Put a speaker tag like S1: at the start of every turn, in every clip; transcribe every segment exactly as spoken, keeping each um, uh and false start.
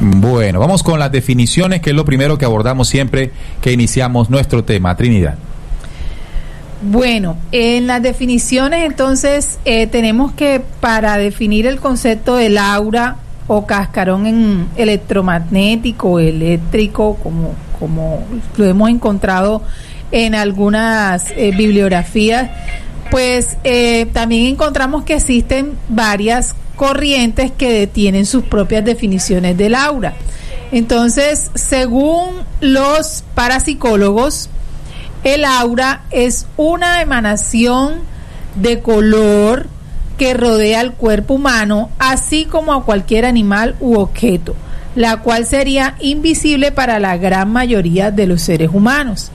S1: Bueno, vamos con las definiciones, que es lo primero que abordamos siempre que iniciamos nuestro tema. Trinidad.
S2: Bueno, en las definiciones entonces eh, tenemos que, para definir el concepto del aura o cascarón en electromagnético, eléctrico, como, como lo hemos encontrado en algunas eh, bibliografías, pues eh, también encontramos que existen varias corrientes que tienen sus propias definiciones del aura. Entonces, según los parapsicólogos, el aura es una emanación de color que rodea al cuerpo humano, así como a cualquier animal u objeto, la cual sería invisible para la gran mayoría de los seres humanos.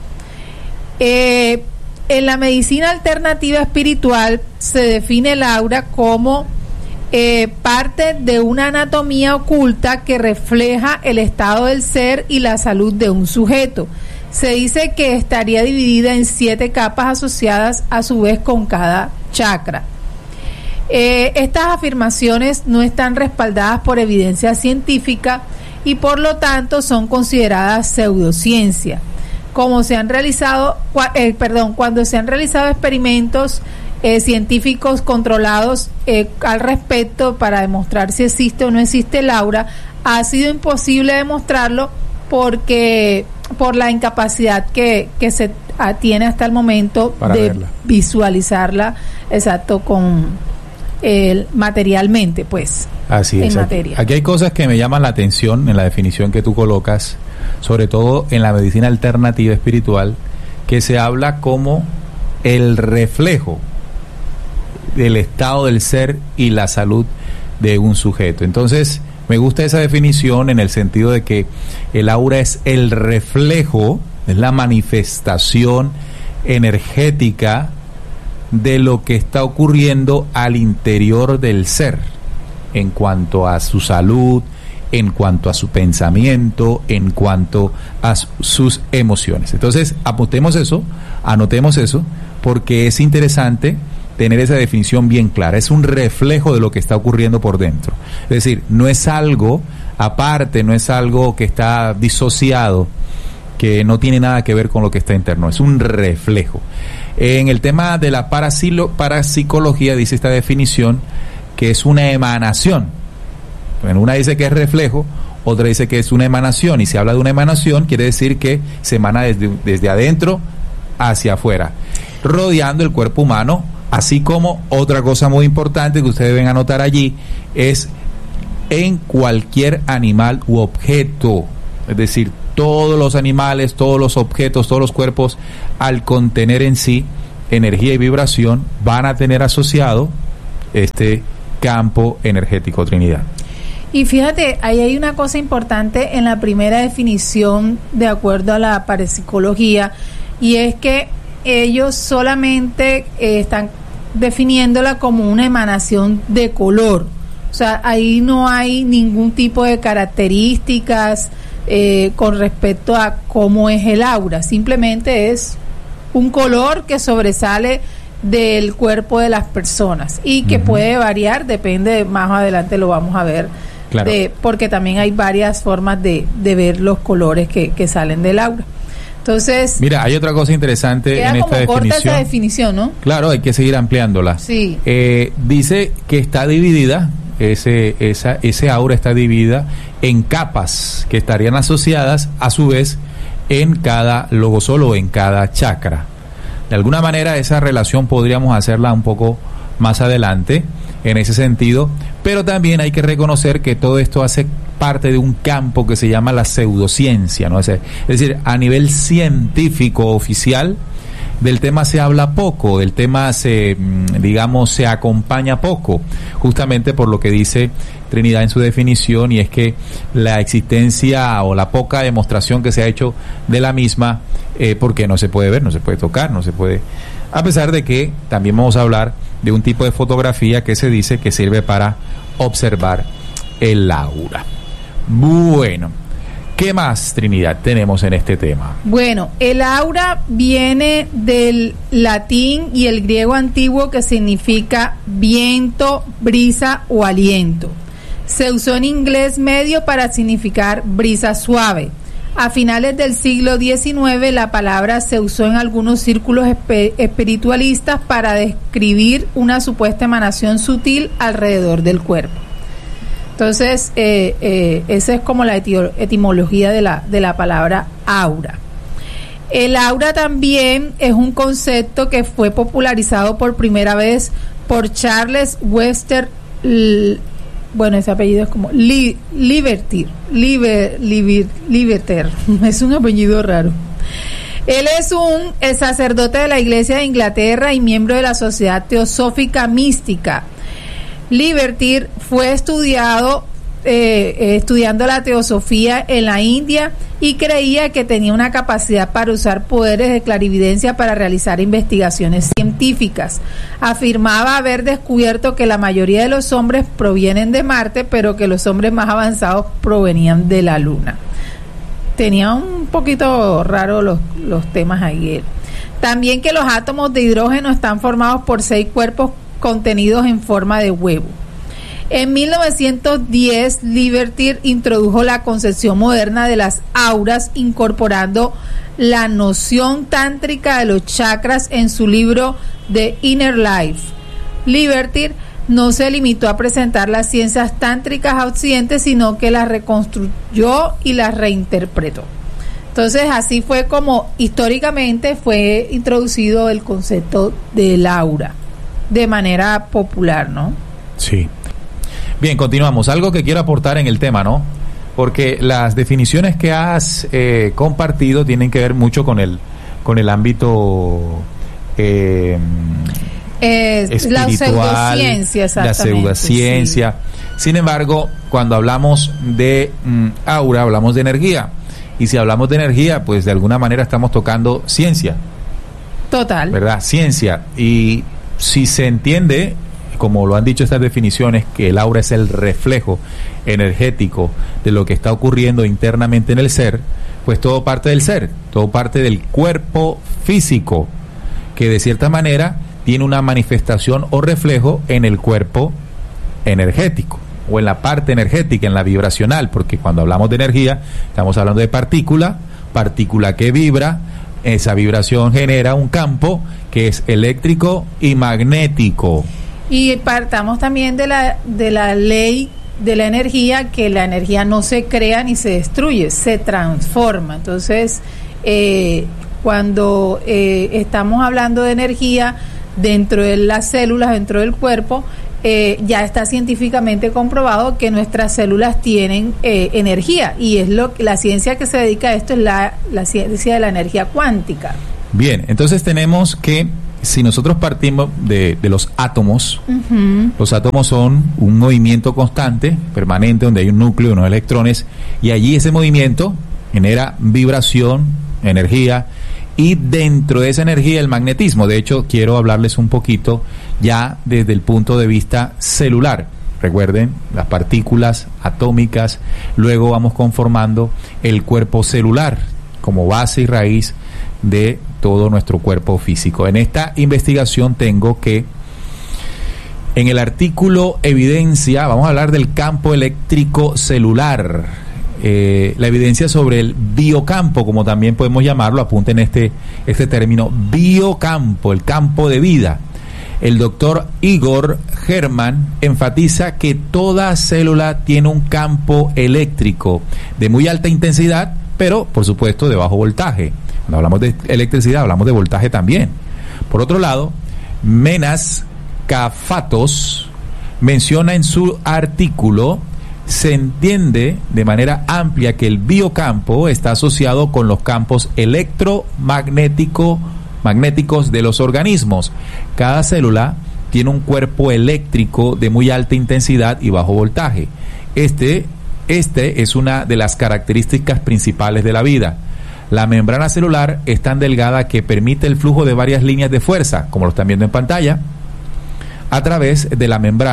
S2: Eh, en la medicina alternativa espiritual se define el aura como eh, parte de una anatomía oculta que refleja el estado del ser y la salud de un sujeto. Se dice que estaría dividida en siete capas asociadas a su vez con cada chakra. Eh, estas afirmaciones no están respaldadas por evidencia científica y por lo tanto son consideradas pseudociencia. Como se han realizado, eh, perdón, cuando se han realizado experimentos eh, científicos controlados eh, al respecto para demostrar si existe o no existe el aura, ha sido imposible demostrarlo porque por la incapacidad que, que se tiene hasta el momento para de verla. Visualizarla, exacto, con el materialmente, pues.
S1: Así es.
S2: En materia.
S1: Aquí hay cosas que me llaman la atención en la definición que tú colocas, sobre todo en la medicina alternativa espiritual, que se habla como el reflejo del estado del ser y la salud de un sujeto. Entonces, me gusta esa definición en el sentido de que el aura es el reflejo, es la manifestación energética de lo que está ocurriendo al interior del ser, en cuanto a su salud, en cuanto a su pensamiento, en cuanto a sus emociones. Entonces, apuntemos eso, anotemos eso, porque es interesante tener esa definición bien clara. Es un reflejo de lo que está ocurriendo por dentro. Es decir, no es algo aparte, no es algo que está disociado, que no tiene nada que ver con lo que está interno, es un reflejo. En el tema de la parasilo, parapsicología dice esta definición que es una emanación. Bueno, una dice que es reflejo, otra dice que es una emanación, y si habla de una emanación quiere decir que se emana desde, desde adentro hacia afuera, rodeando el cuerpo humano. Así como otra cosa muy importante que ustedes deben anotar allí es en cualquier animal u objeto, es decir, todos los animales, todos los objetos, todos los cuerpos, al contener en sí energía y vibración, van a tener asociado este campo energético, Trinidad.
S2: Y fíjate, ahí hay una cosa importante en la primera definición, de acuerdo a la parapsicología, y es que ellos solamente eh, están definiéndola como una emanación de color. O sea, ahí no hay ningún tipo de características eh, con respecto a cómo es el aura. Simplemente es un color que sobresale del cuerpo de las personas y que uh-huh. puede variar, depende, más adelante lo vamos a ver, claro. de, porque también hay varias formas de, de ver los colores que, que salen del aura. Entonces,
S1: mira, hay otra cosa interesante
S2: queda
S1: en esta
S2: como
S1: definición.
S2: Corta esa definición, ¿no?
S1: Claro, hay que seguir ampliándola.
S2: Sí.
S1: Eh, dice que está dividida, ese, esa, ese aura está dividida en capas que estarían asociadas a su vez en cada logosol o en cada chakra. De alguna manera esa relación podríamos hacerla un poco más adelante en ese sentido, pero también hay que reconocer que todo esto hace parte de un campo que se llama la pseudociencia, ¿no? Es decir, a nivel científico oficial del tema se habla poco, del tema se, digamos, se acompaña poco, justamente por lo que dice Trinidad en su definición, y es que la existencia o la poca demostración que se ha hecho de la misma, eh, porque no se puede ver, no se puede tocar, no se puede, a pesar de que también vamos a hablar de un tipo de fotografía que se dice que sirve para observar el aura. Bueno, ¿qué más, Trinidad, tenemos en este tema?
S2: Bueno, el aura viene del latín y el griego antiguo, que significa viento, brisa o aliento. Se usó en inglés medio para significar brisa suave. A finales del siglo diecinueve, la palabra se usó en algunos círculos esp- espiritualistas para describir una supuesta emanación sutil alrededor del cuerpo. Entonces, eh, eh, esa es como la eti- etimología de la, de la palabra aura. El aura también es un concepto que fue popularizado por primera vez por Charles Webster, l- bueno, ese apellido es como Li, Liberty, Liber, Liber, Liberter, es un apellido raro. Él es un el sacerdote de la Iglesia de Inglaterra y miembro de la Sociedad Teosófica Mística. Liberty fue estudiado eh, eh, estudiando la teosofía en la India y creía que tenía una capacidad para usar poderes de clarividencia para realizar investigaciones científicas. Afirmaba haber descubierto que la mayoría de los hombres provienen de Marte, pero que los hombres más avanzados provenían de la Luna. Tenía un poquito raro los, los temas ahí él. También que los átomos de hidrógeno están formados por seis cuerpos contenidos en forma de huevo. En mil novecientos diez, Liberty introdujo la concepción moderna de las auras, incorporando la noción tántrica de los chakras en su libro The Inner Life. Liberty no se limitó a presentar las ciencias tántricas a Occidente, sino que las reconstruyó y las reinterpretó. Entonces, así fue como históricamente fue introducido el concepto del aura, de manera popular, ¿no?
S1: Sí. Bien, continuamos. Algo que quiero aportar en el tema, ¿no? Porque las definiciones que has eh, compartido tienen que ver mucho con el, con el ámbito eh,
S2: eh,
S1: espiritual,
S2: la pseudociencia, exactamente,
S1: la pseudociencia. Sí. Sin embargo, cuando hablamos de mm, aura, hablamos de energía. Y si hablamos de energía, pues de alguna manera estamos tocando ciencia.
S2: Total.
S1: ¿Verdad? Ciencia. Y si se entiende, como lo han dicho estas definiciones, que el aura es el reflejo energético de lo que está ocurriendo internamente en el ser, pues todo parte del ser, todo parte del cuerpo físico, que de cierta manera tiene una manifestación o reflejo en el cuerpo energético, o en la parte energética, en la vibracional, porque cuando hablamos de energía, estamos hablando de partícula, partícula que vibra, esa vibración genera un campo que es eléctrico y magnético.
S2: Y partamos también de la de la ley de la energía, que la energía no se crea ni se destruye, se transforma. Entonces, eh, cuando eh, estamos hablando de energía dentro de las células, dentro del cuerpo, eh, ya está científicamente comprobado que nuestras células tienen eh, energía, y es lo que la ciencia que se dedica a esto es la, la ciencia de la energía cuántica.
S1: Bien, entonces tenemos que, si nosotros partimos de, de los átomos, uh-huh. Los átomos son un movimiento constante, permanente, donde hay un núcleo y unos electrones, y allí ese movimiento genera vibración, energía, y dentro de esa energía el magnetismo. De hecho, quiero hablarles un poquito ya desde el punto de vista celular. Recuerden, las partículas atómicas, luego vamos conformando el cuerpo celular como base y raíz de todo nuestro cuerpo físico. En esta investigación tengo que, en el artículo evidencia, vamos a hablar del campo eléctrico celular, eh, la evidencia sobre el biocampo, como también podemos llamarlo, apunten este, este término, biocampo, el campo de vida. El doctor Igor Germán enfatiza que toda célula tiene un campo eléctrico de muy alta intensidad, pero por supuesto de bajo voltaje. Cuando hablamos de electricidad, hablamos de voltaje también. Por otro lado, Menas Kafatos menciona en su artículo: se entiende de manera amplia que el biocampo está asociado con los campos electromagnético, magnéticos de los organismos. Cada célula tiene un cuerpo eléctrico de muy alta intensidad y bajo voltaje. Este, este es una de las características principales de la vida. La membrana celular es tan delgada que permite el flujo de varias líneas de fuerza, como lo están viendo en pantalla, a través de la membrana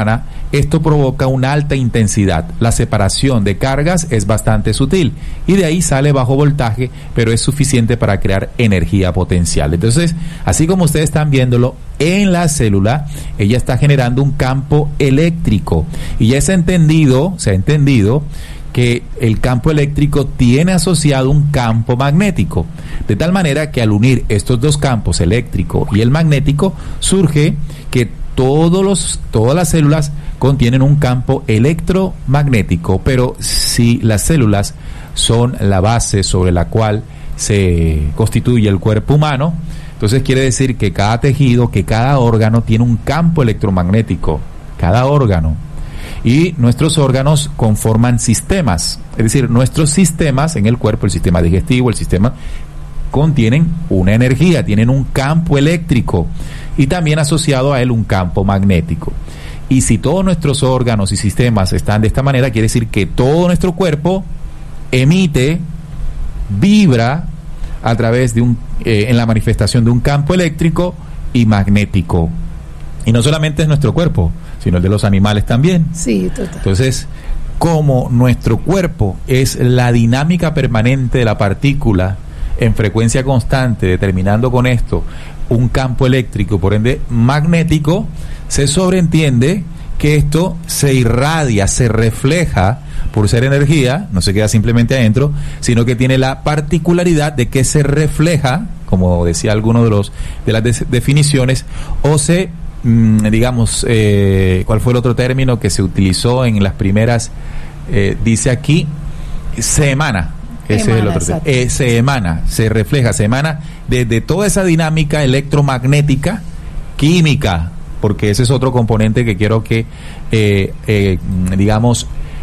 S1: esto provoca una alta intensidad. La separación de cargas es bastante sutil y de ahí sale bajo voltaje, pero es suficiente para crear energía potencial. Entonces, así como ustedes están viéndolo, en la célula, ella está generando un campo eléctrico y ya se ha entendido, se ha entendido que el campo eléctrico tiene asociado un campo magnético, de tal manera que al unir estos dos campos, eléctrico y el magnético, surge que todos los, todas las células contienen un campo electromagnético, pero si las células son la base sobre la cual se constituye el cuerpo humano, entonces quiere decir que cada tejido, que cada órgano tiene un campo electromagnético, cada órgano. Y nuestros órganos conforman sistemas, es decir, nuestros sistemas en el cuerpo, el sistema digestivo, el sistema, contienen una energía, tienen un campo eléctrico y también asociado a él un campo magnético. Y si todos nuestros órganos y sistemas están de esta manera, quiere decir que todo nuestro cuerpo emite, vibra a través de un, eh, en la manifestación de un campo eléctrico y magnético. Y no solamente es nuestro cuerpo, sino el de los animales también.
S2: Sí, total.
S1: Entonces, como nuestro cuerpo es la dinámica permanente de la partícula en frecuencia constante, determinando con esto un campo eléctrico, por ende magnético, se sobreentiende que esto se irradia, se refleja por ser energía, no se queda simplemente adentro, sino que tiene la particularidad de que se refleja, como decía alguno de los de las de- definiciones, o se digamos, eh, ¿cuál fue el otro término que se utilizó en las primeras? Eh, dice aquí, se emana, ese
S2: emana,
S1: es el otro término, eh, se emana, se refleja, se emana desde toda esa dinámica electromagnética, química, porque ese es otro componente que quiero que, eh, eh, digamos,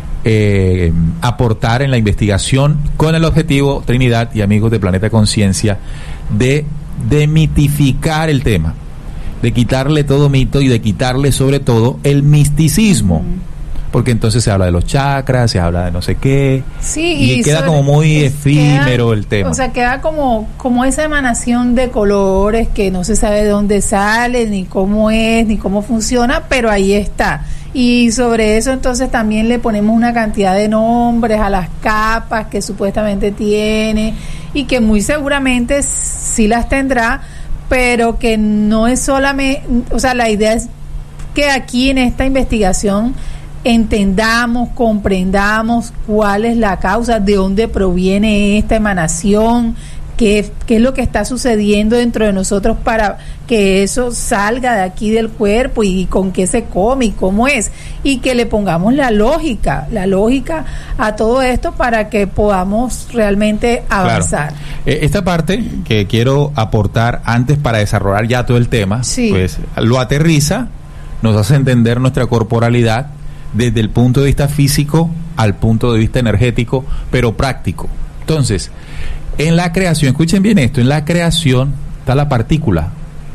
S1: eh, aportar en la investigación con el objetivo, Trinidad y amigos de Planeta Conciencia, de demitificar el tema, de quitarle todo mito y de quitarle sobre todo el misticismo, porque entonces se habla de los chakras, se habla de no sé qué,
S2: sí,
S1: y,
S2: y
S1: queda
S2: sobre,
S1: como muy
S2: es,
S1: efímero
S2: queda,
S1: el tema.
S2: O sea, queda como, como esa emanación de colores que no se sabe de dónde sale, ni cómo es, ni cómo funciona, pero ahí está. Y sobre eso entonces también le ponemos una cantidad de nombres a las capas que supuestamente tiene y que muy seguramente sí las tendrá, pero que no es solamente, o sea, la idea es que aquí en esta investigación entendamos, comprendamos cuál es la causa, de dónde proviene esta emanación, qué, qué es lo que está sucediendo dentro de nosotros para que eso salga de aquí del cuerpo y con qué se come y cómo es, y que le pongamos la lógica, la lógica a todo esto para que podamos realmente avanzar.
S1: Claro. Eh, esta parte que quiero aportar antes para desarrollar ya todo el tema,
S2: sí,
S1: pues lo aterriza, nos hace entender nuestra corporalidad desde el punto de vista físico al punto de vista energético, pero práctico. Entonces, en la creación, escuchen bien esto, en la creación está la partícula,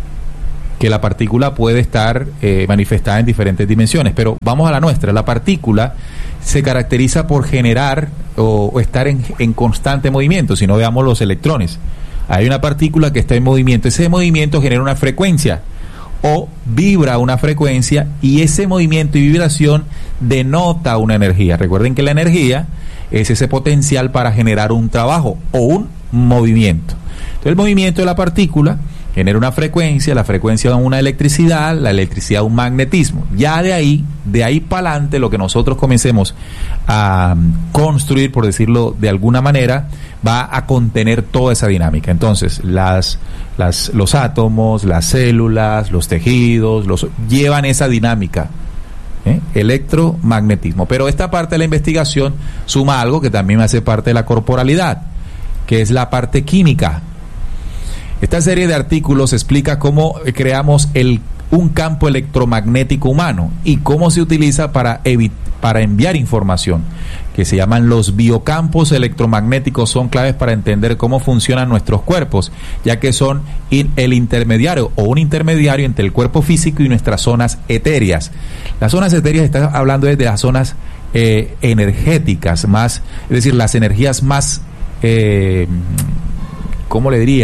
S1: que la partícula puede estar eh, manifestada en diferentes dimensiones, pero vamos a la nuestra. La partícula se caracteriza por generar o, o estar en, en constante movimiento. Si no, veamos los electrones. Hay una partícula que está en movimiento, ese movimiento genera una frecuencia o vibra una frecuencia, y ese movimiento y vibración denota una energía. Recuerden que la energía es ese potencial para generar un trabajo o un movimiento. Entonces, el movimiento de la partícula genera una frecuencia, la frecuencia da una electricidad, la electricidad un magnetismo. Ya de ahí, de ahí para adelante, lo que nosotros comencemos a construir, por decirlo de alguna manera, va a contener toda esa dinámica. Entonces, las, las, los átomos, las células, los tejidos, los, llevan esa dinámica. ¿Eh? Electromagnetismo. Pero esta parte de la investigación suma algo que también hace parte de la corporalidad, que es la parte química. Esta serie de artículos explica cómo creamos el, un campo electromagnético humano y cómo se utiliza para, evi- para enviar información, que se llaman los biocampos electromagnéticos. Son claves para entender cómo funcionan nuestros cuerpos, ya que son in, el intermediario o un intermediario entre el cuerpo físico y nuestras zonas etéreas. Las zonas etéreas, está hablando de las zonas eh, energéticas, más, es decir, las energías más, eh, ¿cómo le diría?,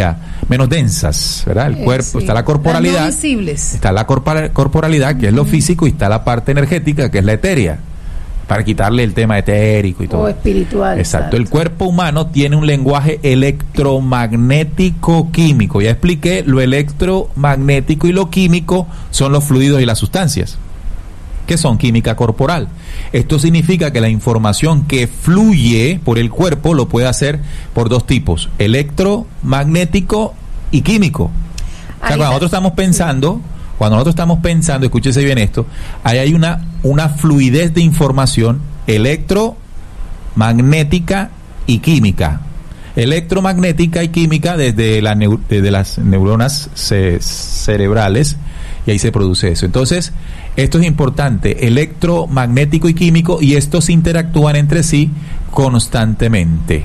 S1: menos densas, ¿verdad? El
S2: eh,
S1: cuerpo,
S2: sí.
S1: está la corporalidad,
S2: no visibles.
S1: está la corpora, corporalidad, que uh-huh. es lo físico, y está la parte energética, que es la etérea, para quitarle el tema etérico y todo.
S2: O espiritual.
S1: Exacto.
S2: Exacto.
S1: El cuerpo humano tiene un lenguaje electromagnético químico. Ya expliqué, lo electromagnético y lo químico son los fluidos y las sustancias, que son química corporal. Esto significa que la información que fluye por el cuerpo lo puede hacer por dos tipos, electromagnético y químico. O sea, cuando nosotros estamos pensando, cuando nosotros estamos pensando, escúchese bien esto, ahí hay una, una fluidez de información electromagnética y química. Electromagnética y química desde, la neu- desde las neuronas ce- cerebrales, y ahí se produce eso. Entonces, esto es importante, electromagnético y químico, y estos interactúan entre sí constantemente.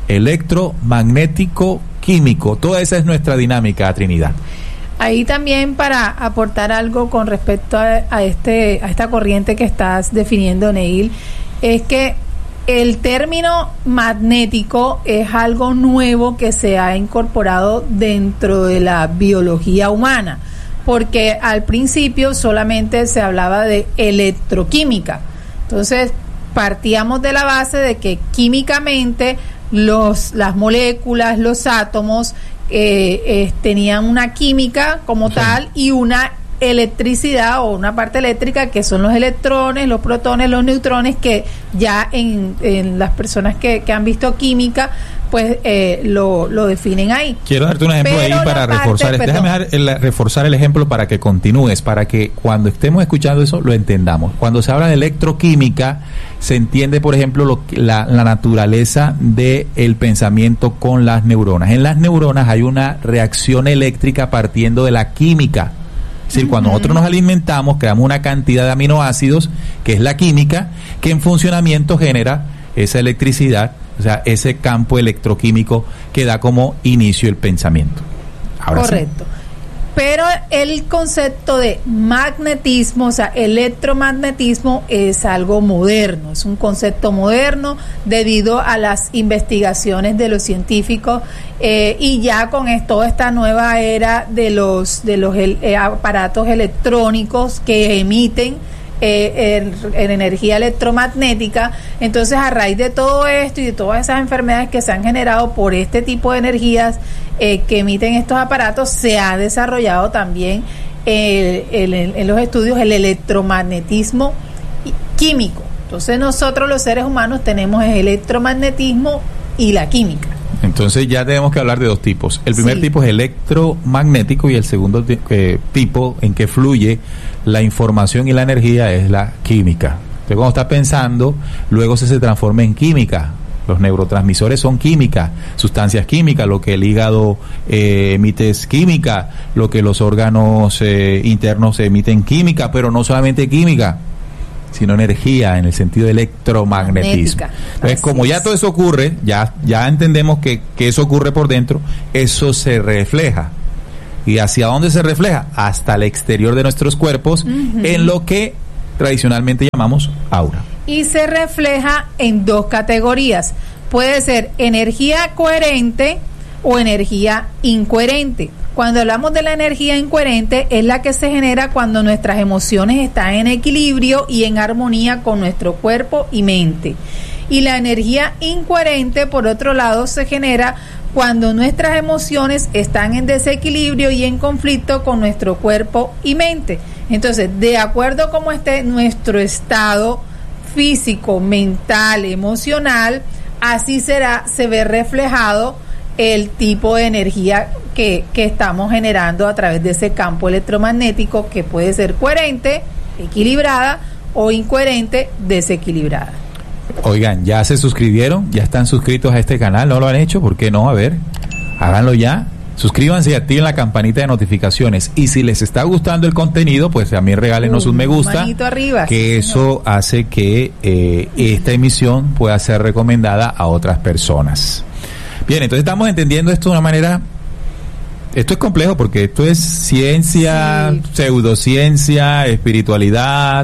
S1: Electromagnético, químico, toda esa es nuestra dinámica, Trinidad.
S2: Ahí también, para aportar algo con respecto a, a este a esta corriente que estás definiendo, Neil, es que el término magnético es algo nuevo que se ha incorporado dentro de la biología humana, porque al principio solamente se hablaba de electroquímica. Entonces partíamos de la base de que químicamente los las moléculas, los átomos eh, eh, tenían una química como sí. tal, y una electricidad o una parte eléctrica, que son los electrones, los protones, los neutrones, que ya en, en las personas que, que han visto química pues eh, lo, lo definen ahí.
S1: Quiero darte un ejemplo Pero ahí para parte, reforzar. Perdón. Déjame dar el, reforzar el ejemplo para que continúes, para que cuando estemos escuchando eso lo entendamos. Cuando se habla de electroquímica, se entiende, por ejemplo, lo, la, la naturaleza del pensamiento con las neuronas. En las neuronas hay una reacción eléctrica partiendo de la química. Es decir, uh-huh. cuando nosotros nos alimentamos, creamos una cantidad de aminoácidos, que es la química, que en funcionamiento genera esa electricidad, o sea, ese campo electroquímico que da como inicio el pensamiento. Ahora
S2: Correcto.
S1: Sí.
S2: Pero el concepto de magnetismo, o sea, electromagnetismo, es algo moderno, es un concepto moderno debido a las investigaciones de los científicos eh, y ya con esto, toda esta nueva era de los de los el, eh, aparatos electrónicos que emiten Eh, en, en energía electromagnética. Entonces, a raíz de todo esto y de todas esas enfermedades que se han generado por este tipo de energías eh, que emiten estos aparatos, se ha desarrollado también eh, el, el, en los estudios el electromagnetismo químico. Entonces, nosotros los seres humanos tenemos el electromagnetismo y la química.
S1: Entonces ya tenemos que hablar de dos tipos. El primer sí. tipo es electromagnético, y el segundo t- eh, tipo en que fluye la información y la energía es la química. Entonces, cuando está pensando, luego se, se transforma en química. Los neurotransmisores son química, sustancias químicas, lo que el hígado eh, emite es química, lo que los órganos eh, internos emiten química, pero no solamente química, sino energía en el sentido de electromagnetismo. Entonces, Así como es. ya todo eso ocurre, ya ya entendemos que, que eso ocurre por dentro, eso se refleja. ¿Y hacia dónde se refleja? Hasta el exterior de nuestros cuerpos, uh-huh. en lo que tradicionalmente llamamos aura.
S2: Y se refleja en dos categorías. Puede ser energía coherente o energía incoherente. Cuando hablamos de la energía incoherente, es la que se genera cuando nuestras emociones están en equilibrio y en armonía con nuestro cuerpo y mente. Y la energía incoherente, por otro lado, se genera cuando nuestras emociones están en desequilibrio y en conflicto con nuestro cuerpo y mente. Entonces, de acuerdo a cómo esté nuestro estado físico, mental, emocional, así será, se ve reflejado el tipo de energía que, que estamos generando a través de ese campo electromagnético, que puede ser coherente, equilibrada, o incoherente, desequilibrada.
S1: Oigan, ¿ya se suscribieron? ¿Ya están suscritos a este canal? ¿No lo han hecho? ¿Por qué no? A ver, háganlo ya. Suscríbanse y activen la campanita de notificaciones. Y si les está gustando el contenido, pues también regálenos un, un me gusta.
S2: Manito arriba.
S1: Que eso hace que eh, esta emisión pueda ser recomendada a otras personas. Bien, entonces estamos entendiendo esto de una manera... Esto es complejo porque esto es ciencia, sí. pseudociencia, espiritualidad.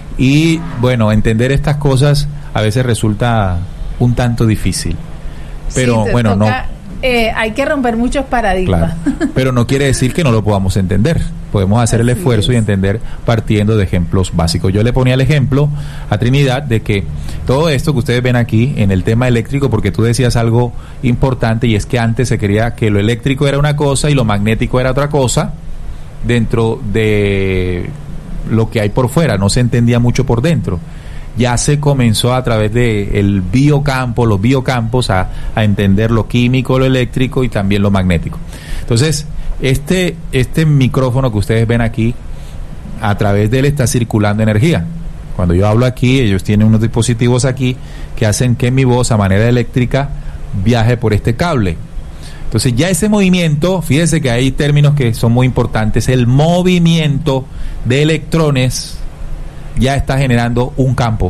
S1: Y bueno, entender estas cosas a veces resulta un tanto difícil. Pero
S2: sí,
S1: bueno,
S2: toca,
S1: no...
S2: eh, hay que romper muchos paradigmas.
S1: Claro, pero no quiere decir que no lo podamos entender. Podemos hacer el esfuerzo y entender partiendo de ejemplos básicos. Yo le ponía el ejemplo a Trinidad de que todo esto que ustedes ven aquí en el tema eléctrico, porque tú decías algo importante, y es que antes se creía que lo eléctrico era una cosa y lo magnético era otra cosa dentro de lo que hay por fuera, no se entendía mucho por dentro. Ya se comenzó a través de el biocampo, los biocampos, a, a entender lo químico, lo eléctrico y también lo magnético. Entonces, este, este micrófono que ustedes ven aquí, a través de él está circulando energía. Cuando yo hablo aquí, ellos tienen unos dispositivos aquí que hacen que mi voz a manera eléctrica viaje por este cable. Entonces ya ese movimiento, fíjense que hay términos que son muy importantes, el movimiento de electrones ya está generando un campo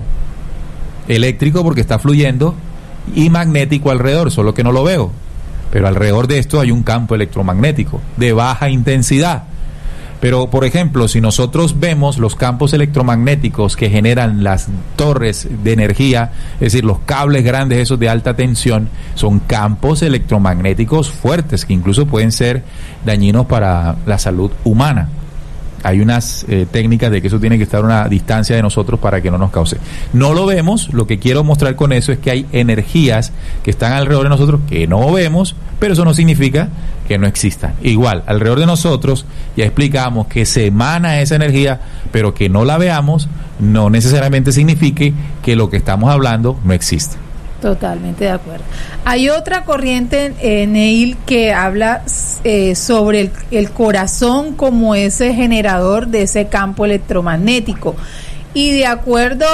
S1: eléctrico porque está fluyendo y magnético alrededor, solo que no lo veo, pero alrededor de esto hay un campo electromagnético de baja intensidad. Pero, por ejemplo, si nosotros vemos los campos electromagnéticos que generan las torres de energía, es decir, los cables grandes esos de alta tensión, son campos electromagnéticos fuertes que incluso pueden ser dañinos para la salud humana. Hay unas eh, técnicas de que eso tiene que estar a una distancia de nosotros para que no nos cause. No lo vemos, lo que quiero mostrar con eso es que hay energías que están alrededor de nosotros que no vemos, pero eso no significa que no existan. Igual, alrededor de nosotros ya explicamos que se emana esa energía, pero que no la veamos no necesariamente signifique que lo que estamos hablando no existe.
S2: Totalmente de acuerdo. Hay otra corriente, eh, Neil, que habla eh, sobre el, el corazón como ese generador de ese campo electromagnético. Y de acuerdo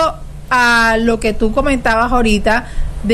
S2: a lo que tú comentabas ahorita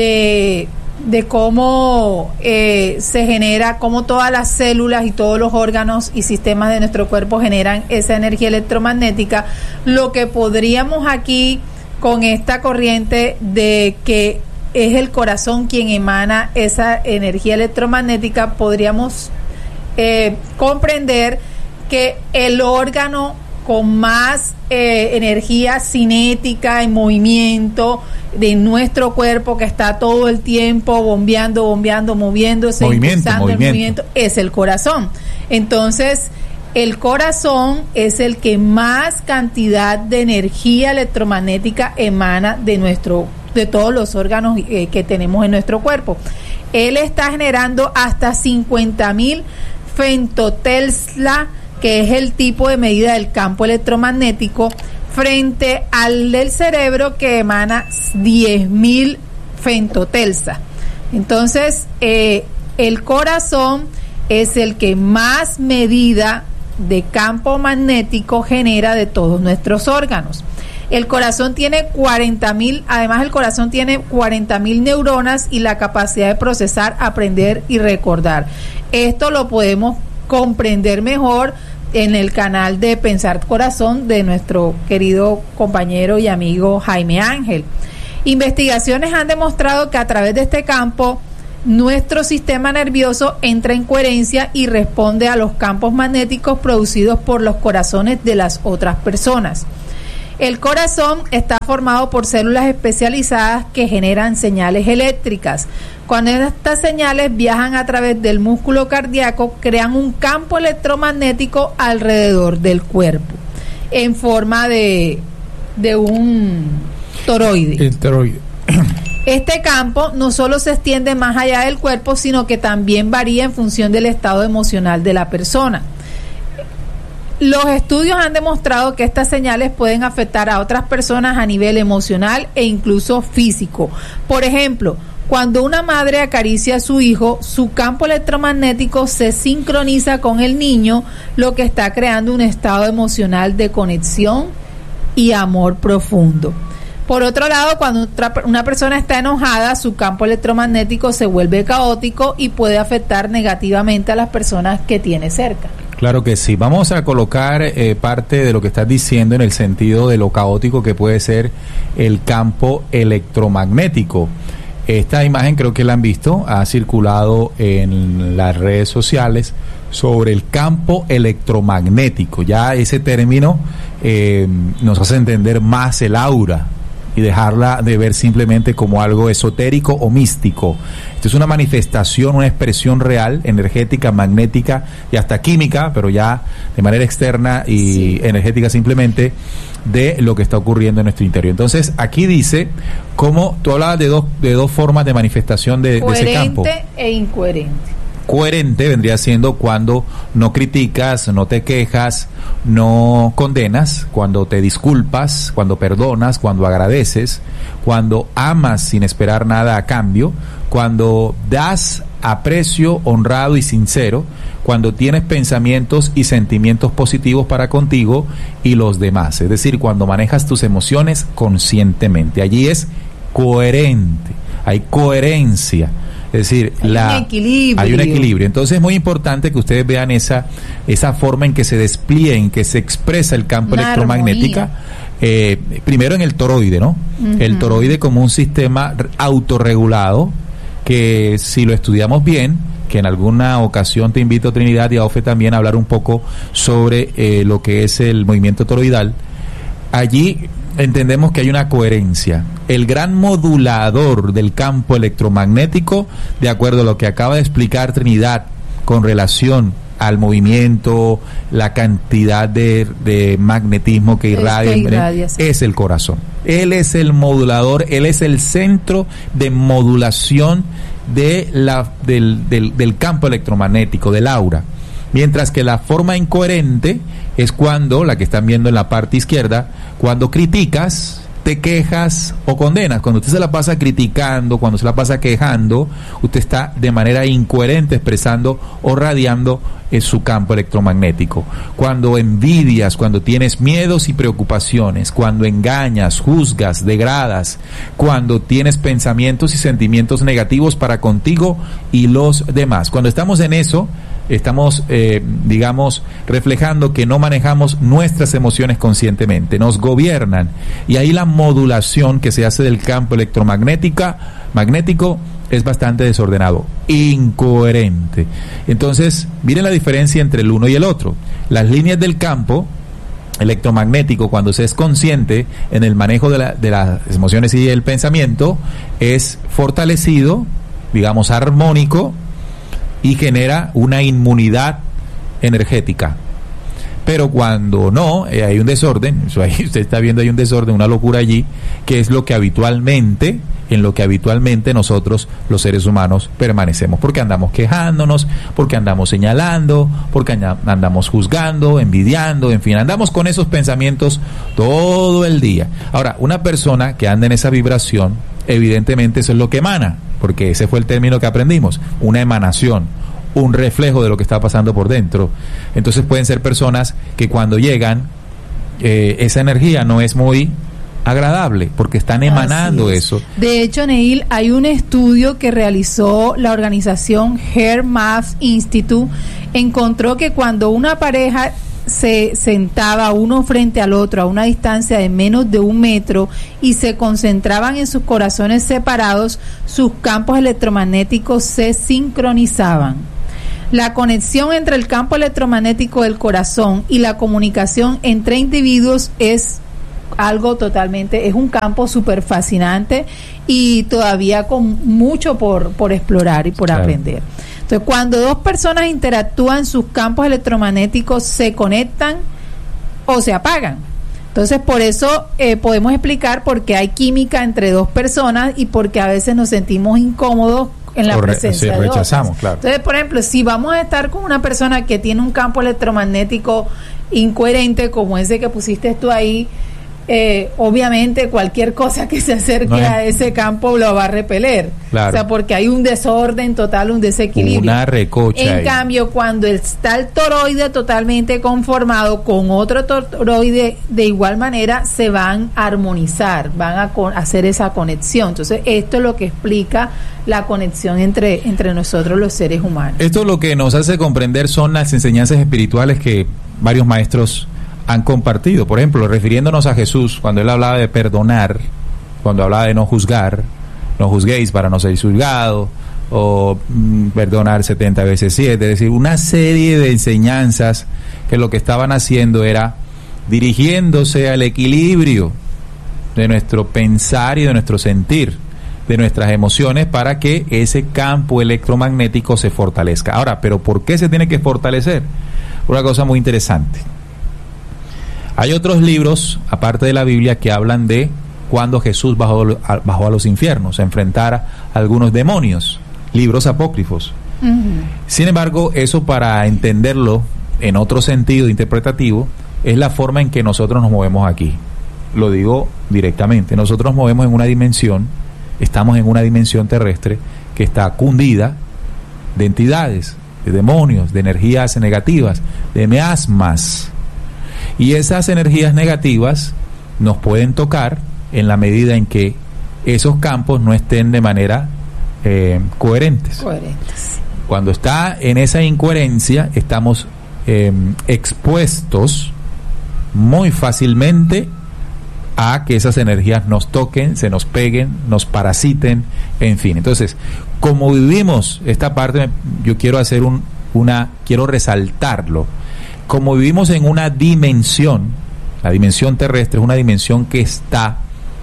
S2: de, de cómo eh, se genera, cómo todas las células y todos los órganos y sistemas de nuestro cuerpo generan esa energía electromagnética, lo que podríamos aquí con esta corriente de que es el corazón quien emana esa energía electromagnética, podríamos eh, comprender que el órgano con más eh, energía cinética en movimiento de nuestro cuerpo, que está todo el tiempo bombeando, bombeando, moviéndose,
S1: movimiento,
S2: impulsando
S1: movimiento.
S2: el movimiento, es el corazón. Entonces, el corazón es el que más cantidad de energía electromagnética emana de nuestro de todos los órganos eh, que tenemos en nuestro cuerpo. Él está generando hasta cincuenta mil femtotelsla, que es el tipo de medida del campo electromagnético, frente al del cerebro, que emana diez mil femtotelsla. Entonces, eh, el corazón es el que más medida de campo magnético genera de todos nuestros órganos. El corazón tiene cuarenta mil, además el corazón tiene cuarenta mil neuronas y la capacidad de procesar, aprender y recordar. Esto lo podemos comprender mejor en el canal de Pensar Corazón de nuestro querido compañero y amigo Jaime Ángel. Investigaciones han demostrado que a través de este campo nuestro sistema nervioso entra en coherencia y responde a los campos magnéticos producidos por los corazones de las otras personas. El corazón está formado por células especializadas que generan señales eléctricas. Cuando estas señales viajan a través del músculo cardíaco, crean un campo electromagnético alrededor del cuerpo, en forma de, de un toroide.
S1: El toroide.
S2: Este campo no solo se extiende más allá del cuerpo, sino que también varía en función del estado emocional de la persona. Los estudios han demostrado que estas señales pueden afectar a otras personas a nivel emocional e incluso físico. Por ejemplo, cuando una madre acaricia a su hijo, su campo electromagnético se sincroniza con el niño, lo que está creando un estado emocional de conexión y amor profundo. Por otro lado, cuando otra, una persona está enojada, su campo electromagnético se vuelve caótico y puede afectar negativamente a las personas que tiene cerca.
S1: Claro que sí. Vamos a colocar eh, parte de lo que estás diciendo en el sentido de lo caótico que puede ser el campo electromagnético. Esta imagen creo que la han visto, ha circulado en las redes sociales sobre el campo electromagnético. Ya ese término eh, nos hace entender más el aura y dejarla de ver simplemente como algo esotérico o místico. Esto es una manifestación, una expresión real, energética, magnética y hasta química, pero ya de manera externa y sí. energética simplemente, de lo que está ocurriendo en nuestro interior. Entonces, aquí dice cómo tú hablabas de dos, de dos formas de manifestación de, de ese campo.
S2: Coherente e incoherente.
S1: Coherente vendría siendo cuando no criticas, no te quejas, no condenas, cuando te disculpas, cuando perdonas, cuando agradeces, cuando amas sin esperar nada a cambio, cuando das aprecio honrado y sincero, cuando tienes pensamientos y sentimientos positivos para contigo y los demás. Es decir, cuando manejas tus emociones conscientemente. Allí es coherente, hay coherencia. Es decir,
S2: hay,
S1: la,
S2: un equilibrio.
S1: hay un equilibrio. Entonces es muy importante que ustedes vean esa esa forma en que se despliega, en que se expresa el campo
S2: Una
S1: electromagnético. Eh, primero en el toroide, ¿no? Uh-huh. El toroide como un sistema autorregulado que, si lo estudiamos bien, que en alguna ocasión te invito, Trinidad y a Ofe también, a hablar un poco sobre eh, lo que es el movimiento toroidal. Allí entendemos que hay una coherencia. El gran modulador del campo electromagnético, de acuerdo a lo que acaba de explicar Trinidad con relación al movimiento, la cantidad de, de magnetismo que irradia, es, que irradia sí. es el corazón. Él es el modulador, él es el centro de modulación de la, del, del, del campo electromagnético, del aura. Mientras que la forma incoherente es cuando, la que están viendo en la parte izquierda, cuando criticas, te quejas o condenas. Cuando usted se la pasa criticando, cuando se la pasa quejando, usted está de manera incoherente expresando o radiando en su campo electromagnético. Cuando envidias, cuando tienes miedos y preocupaciones, cuando engañas, juzgas, degradas, cuando tienes pensamientos y sentimientos negativos para contigo y los demás. Cuando estamos en eso, estamos, eh, digamos, reflejando que no manejamos nuestras emociones conscientemente, nos gobiernan, y ahí la modulación que se hace del campo electromagnética, magnético, es bastante desordenado, incoherente. Entonces, miren la diferencia entre el uno y el otro. Las líneas del campo electromagnético, cuando se es consciente en el manejo de, la, de las emociones y el pensamiento, es fortalecido, digamos, armónico, y genera una inmunidad energética. Pero cuando no, eh, hay un desorden, eso ahí usted está viendo, hay un desorden, una locura allí, que es lo que habitualmente, en lo que habitualmente nosotros, los seres humanos, permanecemos, porque andamos quejándonos, porque andamos señalando, porque andamos juzgando, envidiando, en fin, andamos con esos pensamientos todo el día. Ahora, una persona que anda en esa vibración, evidentemente eso es lo que emana, porque ese fue el término que aprendimos, una emanación, un reflejo de lo que está pasando por dentro. Entonces pueden ser personas que cuando llegan, eh, esa energía no es muy agradable, porque están emanando eso.
S2: De hecho, Neil, hay un estudio que realizó la organización HeartMath Institute, encontró que cuando una pareja se sentaba uno frente al otro a una distancia de menos de un metro y se concentraban en sus corazones separados, sus campos electromagnéticos se sincronizaban. La conexión entre el campo electromagnético del corazón y la comunicación entre individuos es algo totalmente, es un campo súper fascinante y todavía con mucho por, por explorar y por claro. aprender. Entonces, cuando dos personas interactúan, sus campos electromagnéticos se conectan o se apagan. Entonces, por eso eh, podemos explicar por qué hay química entre dos personas y por qué a veces nos sentimos incómodos en la
S1: re-
S2: presencia
S1: sí,
S2: de
S1: rechazamos,
S2: otras.
S1: Claro.
S2: Entonces, por ejemplo, si vamos a estar con una persona que tiene un campo electromagnético incoherente como ese que pusiste tú ahí, Eh, obviamente cualquier cosa que se acerque no es, a ese campo lo va a repeler,
S1: claro.
S2: o sea, porque hay un desorden total, un desequilibrio.
S1: Una recocha.
S2: En
S1: ahí.
S2: cambio, cuando está el toroide totalmente conformado con otro toroide de igual manera, se van a armonizar, van a con, hacer esa conexión. Entonces, esto es lo que explica la conexión entre, entre nosotros los seres humanos.
S1: Esto lo que nos hace comprender son las enseñanzas espirituales que varios maestros han compartido. Por ejemplo, refiriéndonos a Jesús, cuando él hablaba de perdonar, cuando hablaba de no juzgar, no juzguéis para no ser juzgado, o mm, perdonar setenta veces siete, es decir, una serie de enseñanzas que lo que estaban haciendo era dirigiéndose al equilibrio, de nuestro pensar y de nuestro sentir, de nuestras emociones, para que ese campo electromagnético se fortalezca. Ahora, ¿pero por qué se tiene que fortalecer? Una cosa muy interesante. Hay otros libros, aparte de la Biblia, que hablan de cuando Jesús bajó, bajó a los infiernos a enfrentar a algunos demonios, libros apócrifos. Uh-huh. Sin embargo, eso, para entenderlo en otro sentido interpretativo, es la forma en que nosotros nos movemos aquí. Lo digo directamente, nosotros nos movemos en una dimensión, estamos en una dimensión terrestre que está cundida de entidades, de demonios, de energías negativas, de miasmas. Y esas energías negativas nos pueden tocar en la medida en que esos campos no estén de manera eh, coherentes. Coherentes. Cuando está en esa incoherencia, estamos eh, expuestos muy fácilmente a que esas energías nos toquen, se nos peguen, nos parasiten, en fin. Entonces, como vivimos esta parte, yo quiero hacer un, una, quiero resaltarlo. Como vivimos en una dimensión, la dimensión terrestre es una dimensión que está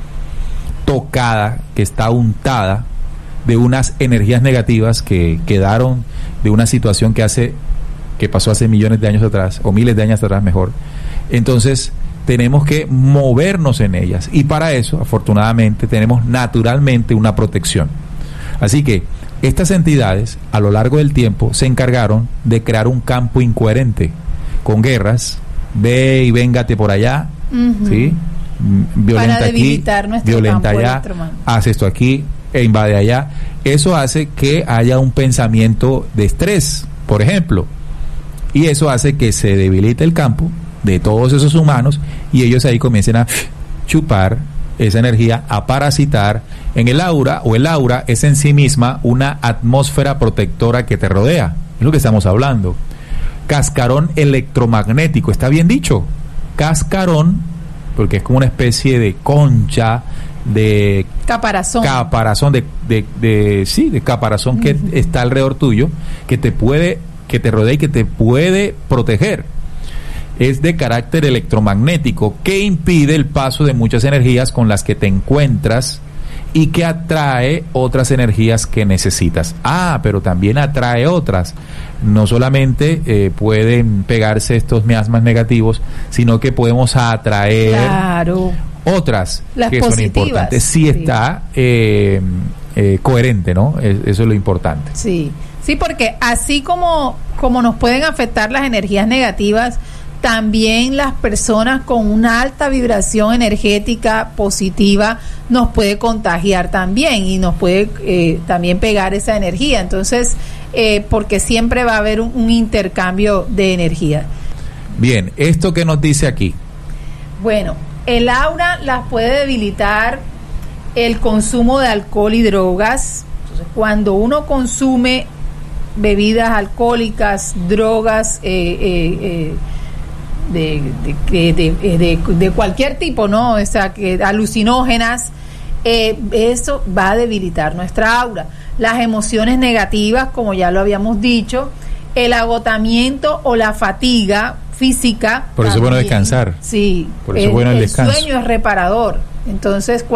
S1: tocada, que está untada de unas energías negativas que quedaron de una situación que hace, que pasó hace millones de años atrás, o miles de años atrás mejor. Entonces, tenemos que movernos en ellas, y para eso, afortunadamente, tenemos naturalmente una protección. Así que estas entidades, a lo largo del tiempo, se encargaron de crear un campo incoherente, con guerras, ve y véngate por allá, uh-huh. ¿sí? Violenta aquí, violenta allá, hace esto aquí e invade allá. Eso hace que haya un pensamiento de estrés, por ejemplo, y eso hace que se debilite el campo de todos esos humanos, y ellos ahí comiencen a chupar esa energía, a parasitar en el aura, o el aura es en sí misma una atmósfera protectora que te rodea. Es lo que estamos hablando. Cascarón electromagnético, está bien dicho, cascarón, porque es como una especie de concha, de
S2: caparazón,
S1: caparazón de, de, de sí, de caparazón, uh-huh. que está alrededor tuyo, que te puede, que te rodea y que te puede proteger. Es de carácter electromagnético, que impide el paso de muchas energías con las que te encuentras y que atrae otras energías que necesitas. Ah, pero también atrae otras. No solamente eh, pueden pegarse estos miasmas negativos, sino que podemos atraer claro. otras las que positivas. Son importantes. Si sí está eh, eh, coherente, ¿no? Eso es lo importante.
S2: Sí, sí, porque así como, como nos pueden afectar las energías negativas, también las personas con una alta vibración energética positiva nos puede contagiar también, y nos puede eh, también pegar esa energía. Entonces, eh, porque siempre va a haber un, un intercambio de energía.
S1: Bien, ¿esto qué nos dice aquí?
S2: Bueno, el aura las puede debilitar el consumo de alcohol y drogas. Entonces, cuando uno consume bebidas alcohólicas, drogas, eh, eh, eh, De, de, de, de, de cualquier tipo, ¿no? O sea, que alucinógenas, eh, eso va a debilitar nuestra aura. Las emociones negativas, como ya lo habíamos dicho, el agotamiento o la fatiga física.
S1: Por eso es bueno descansar.
S2: Sí,
S1: por eso es bueno el descanso.
S2: El sueño es reparador. Entonces,